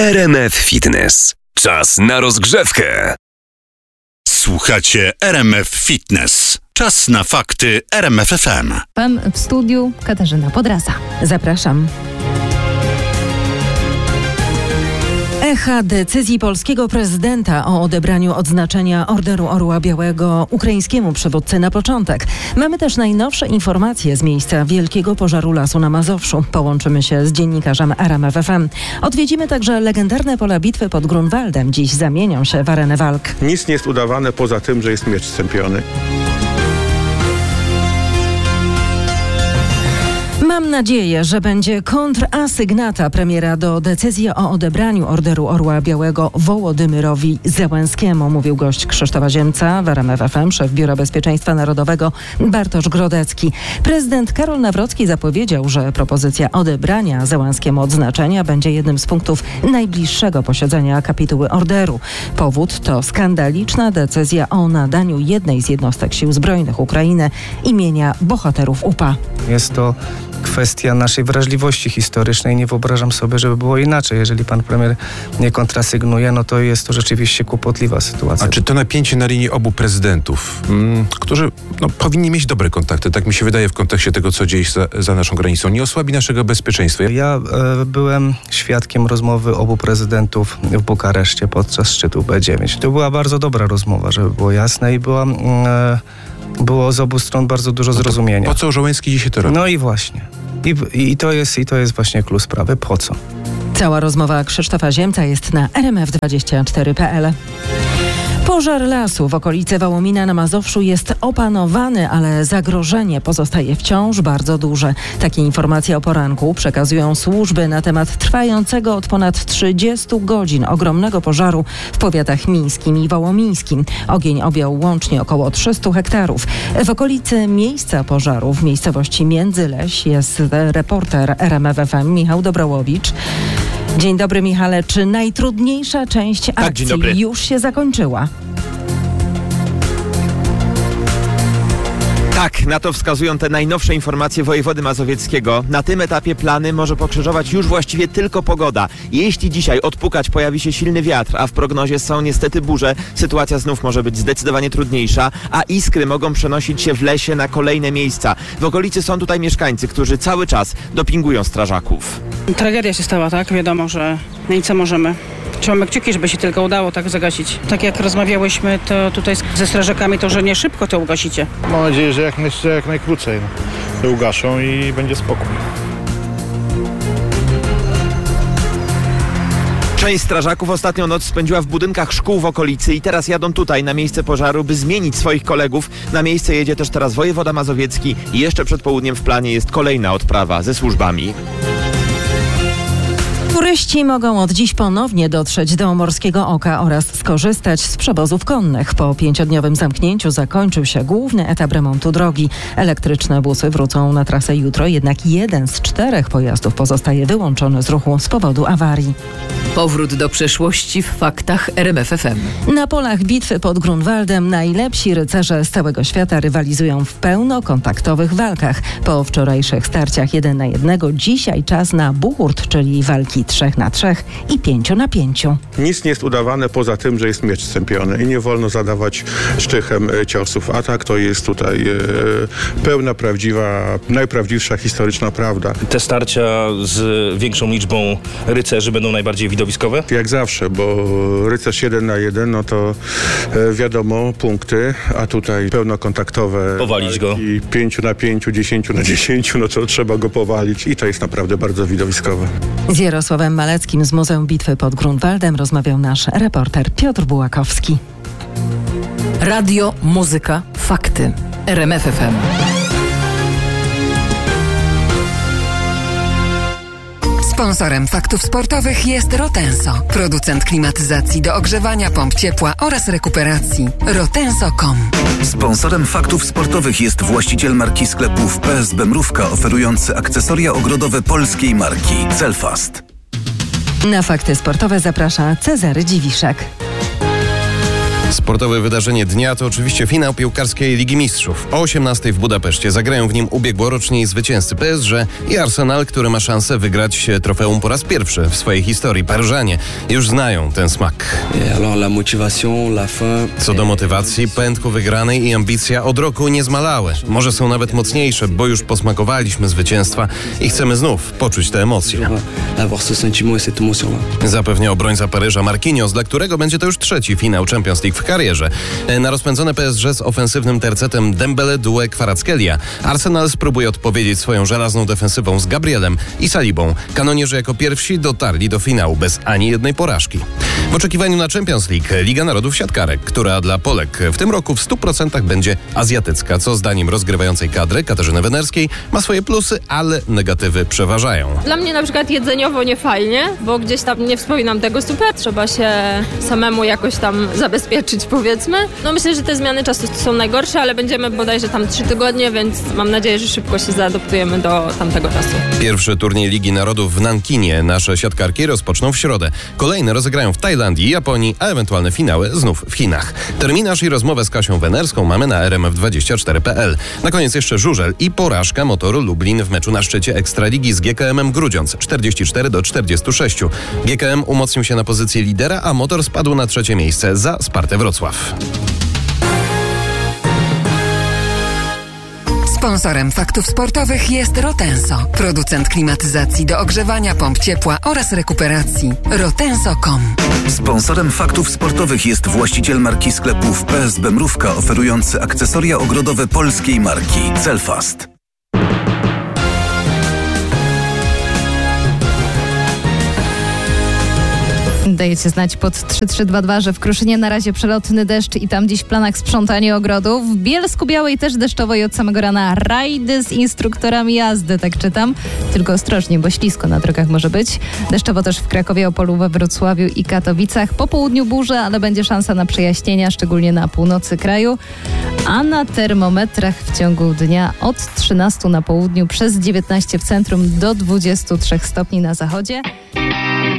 RMF Fitness. Czas na rozgrzewkę. Słuchacie RMF Fitness. Czas na fakty RMF FM. Pan w studiu Katarzyna Podraza. Zapraszam. Echa decyzji polskiego prezydenta o odebraniu odznaczenia Orderu Orła Białego ukraińskiemu przywódcy na początek. Mamy też najnowsze informacje z miejsca wielkiego pożaru lasu na Mazowszu. Połączymy się z dziennikarzem RMF FM. Odwiedzimy także legendarne pola bitwy pod Grunwaldem. Dziś zamienią się w arenę walk. Nic nie jest udawane poza tym, że jest miecz stępiony. Mam nadzieję, że będzie kontrasygnata premiera do decyzji o odebraniu Orderu Orła Białego Wołodymyrowi Zełenskiemu, mówił gość Krzysztofa Ziemca w RMF FM, szef Biura Bezpieczeństwa Narodowego Bartosz Grodecki. Prezydent Karol Nawrocki zapowiedział, że propozycja odebrania Zełenskiemu odznaczenia będzie jednym z punktów najbliższego posiedzenia kapituły orderu. Powód to skandaliczna decyzja o nadaniu jednej z jednostek Sił Zbrojnych Ukrainy imienia bohaterów UPA. Jest to kwestia naszej wrażliwości historycznej. Nie wyobrażam sobie, żeby było inaczej. Jeżeli pan premier nie kontrasygnuje, no to jest to rzeczywiście kłopotliwa sytuacja. A czy to napięcie na linii obu prezydentów, którzy powinni mieć dobre kontakty, tak mi się wydaje w kontekście tego, co dzieje się za naszą granicą, nie osłabi naszego bezpieczeństwa? Ja byłem świadkiem rozmowy obu prezydentów w Bukareszcie podczas szczytu B9. To była bardzo dobra rozmowa, żeby było jasne, i było z obu stron bardzo dużo zrozumienia. Po co Zełenski dzisiaj to robi? No i właśnie. I to jest właśnie klucz sprawy. Po co? Cała rozmowa Krzysztofa Ziemca jest na rmf24.pl. Pożar lasu w okolicy Wołomina na Mazowszu jest opanowany, ale zagrożenie pozostaje wciąż bardzo duże. Takie informacje o poranku przekazują służby na temat trwającego od ponad 30 godzin ogromnego pożaru w powiatach mińskim i wołomińskim. Ogień objął łącznie około 300 hektarów. W okolicy miejsca pożaru w miejscowości Międzyleś jest reporter RMF FM Michał Dobrołowicz. Dzień dobry, Michale. Czy najtrudniejsza część akcji już się zakończyła? Tak, na to wskazują te najnowsze informacje wojewody mazowieckiego. Na tym etapie plany może pokrzyżować już właściwie tylko pogoda. Jeśli dzisiaj odpukać pojawi się silny wiatr, a w prognozie są niestety burze, sytuacja znów może być zdecydowanie trudniejsza, a iskry mogą przenosić się w lesie na kolejne miejsca. W okolicy są tutaj mieszkańcy, którzy cały czas dopingują strażaków. Tragedia się stała, tak? Wiadomo, że no i co możemy. Trzymamy kciuki, żeby się tylko udało tak zagasić. Tak jak rozmawiałyśmy to tutaj ze strażakami, to że nie szybko to ugasicie. Mam nadzieję, że jak najkrócej to ugaszą i będzie spokój. Część strażaków ostatnią noc spędziła w budynkach szkół w okolicy i teraz jadą tutaj na miejsce pożaru, by zmienić swoich kolegów. Na miejsce jedzie też teraz wojewoda mazowiecki i jeszcze przed południem w planie jest kolejna odprawa ze służbami. Turyści mogą od dziś ponownie dotrzeć do Morskiego Oka oraz skorzystać z przewozów konnych. Po 5-dniowym zamknięciu zakończył się główny etap remontu drogi. Elektryczne busy wrócą na trasę jutro, jednak jeden z 4 pojazdów pozostaje wyłączony z ruchu z powodu awarii. Powrót do przeszłości w faktach RMF FM. Na polach bitwy pod Grunwaldem najlepsi rycerze z całego świata rywalizują w pełnokontaktowych walkach. Po wczorajszych starciach 1 na 1 dzisiaj czas na buhurt, czyli walki 3 na 3 i 5 na 5. Nic nie jest udawane poza tym, że jest miecz stępiony i nie wolno zadawać sztychem ciosów. A tak to jest tutaj pełna, prawdziwa, najprawdziwsza historyczna prawda. Te starcia z większą liczbą rycerzy będą najbardziej widowiskowe? Jak zawsze, bo rycerz 1 na 1, no to wiadomo, punkty, a tutaj pełnokontaktowe. Powalić go. I 5 na 5, 10 na 10, no to trzeba go powalić i to jest naprawdę bardzo widowiskowe. Z Jarosławem Maleckim z Muzeum Bitwy pod Grunwaldem rozmawiał nasz reporter Piotr Bułakowski. Radio, muzyka, fakty. RMF FM. Sponsorem faktów sportowych jest Rotenso, producent klimatyzacji do ogrzewania, pomp ciepła oraz rekuperacji. Rotenso.com. Sponsorem faktów sportowych jest właściciel marki sklepów PSB Mrówka, oferujący akcesoria ogrodowe polskiej marki Celfast. Na fakty sportowe zaprasza Cezary Dziwiszek. Sportowe wydarzenie dnia to oczywiście finał piłkarskiej Ligi Mistrzów. O 18:00 w Budapeszcie zagrają w nim ubiegłoroczni zwycięzcy PSG i Arsenal, który ma szansę wygrać trofeum po raz pierwszy w swojej historii. Paryżanie już znają ten smak. Co do motywacji, pęd ku wygranej i ambicja od roku nie zmalały. Może są nawet mocniejsze, bo już posmakowaliśmy zwycięstwa i chcemy znów poczuć te emocje. Zapewnia obrońca Paryża Marquinhos, dla którego będzie to już trzeci finał Champions League w karierze. Na rozpędzone PSG z ofensywnym tercetem Dembele, Doué, Kvaratskhelia Arsenal spróbuje odpowiedzieć swoją żelazną defensywą z Gabrielem i Salibą. Kanonierzy jako pierwsi dotarli do finału bez ani jednej porażki. W oczekiwaniu na Champions League Liga Narodów Siatkarek, która dla Polek w tym roku w 100% będzie azjatycka, co zdaniem rozgrywającej kadry Katarzyny Wenerskiej ma swoje plusy, ale negatywy przeważają. Dla mnie na przykład jedzeniowo nie fajnie, bo gdzieś tam nie wspominam tego super, trzeba się samemu jakoś tam zabezpieczyć, powiedzmy. No myślę, że te zmiany czasu są najgorsze, ale będziemy bodajże tam 3 tygodnie, więc mam nadzieję, że szybko się zaadoptujemy do tamtego czasu. Pierwszy turniej Ligi Narodów w Nankinie nasze siatkarki rozpoczną w środę. Kolejne rozegrają w Tajlandii i Japonii, a ewentualne finały znów w Chinach. Terminarz i rozmowę z Kasią Wenerską mamy na rmf24.pl. Na koniec jeszcze żużel i porażka Motoru Lublin w meczu na szczycie Ekstraligi z GKM-em Grudziądz 44-46. GKM umocnił się na pozycji lidera, a Motor spadł na 3. miejsce za Spartę Wrocław. Sponsorem faktów sportowych jest Rotenso, producent klimatyzacji do ogrzewania, pomp ciepła oraz rekuperacji. Rotenso.com. Sponsorem faktów sportowych jest właściciel marki sklepów PSB Mrówka, oferujący akcesoria ogrodowe polskiej marki Celfast. Dajecie znać pod 3322, że w Kruszynie na razie przelotny deszcz i tam dziś w planach sprzątanie ogrodów. W Bielsku-Białej też deszczowo i od samego rana rajdy z instruktorami jazdy, tak czytam. Tylko ostrożnie, bo ślisko na drogach może być. Deszczowo też w Krakowie, Opolu, we Wrocławiu i Katowicach. Po południu burze, ale będzie szansa na przejaśnienia, szczególnie na północy kraju. A na termometrach w ciągu dnia od 13 na południu, przez 19 w centrum do 23 stopni na zachodzie.